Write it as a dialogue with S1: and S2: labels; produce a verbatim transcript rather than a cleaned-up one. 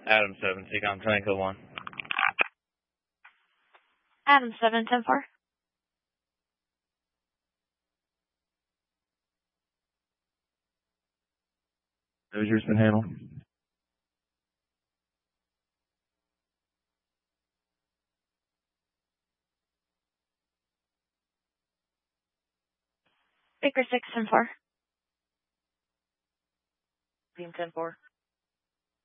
S1: Adam seven, Seacom Tango one.
S2: Adam seven, ten four.
S3: Hoosier's been handled.
S2: Baker six, ten four.
S4: Team ten four.